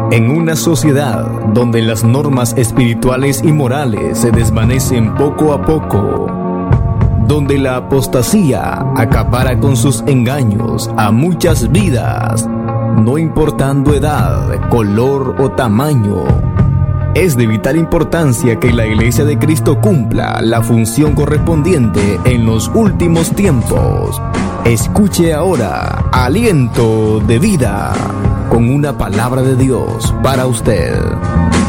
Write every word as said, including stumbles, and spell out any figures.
En una sociedad donde las normas espirituales y morales se desvanecen poco a poco, donde la apostasía acapara con sus engaños a muchas vidas, no importando edad, color o tamaño, es de vital importancia que la Iglesia de Cristo cumpla la función correspondiente en los últimos tiempos. Escuche ahora Aliento de Vida, con una palabra de Dios para usted.